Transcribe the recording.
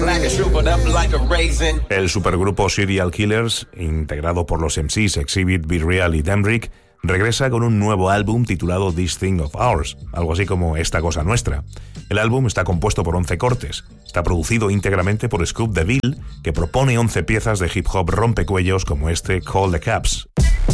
El supergrupo Serial Killers, integrado por los MCs Exhibit, Be Real y Demrick, regresa con un nuevo álbum titulado This Thing of Ours, algo así como Esta Cosa Nuestra. El álbum está compuesto por 11 cortes. Está producido íntegramente por Scoop DeVille, que propone 11 piezas de hip hop rompecuellos como este Call the Caps.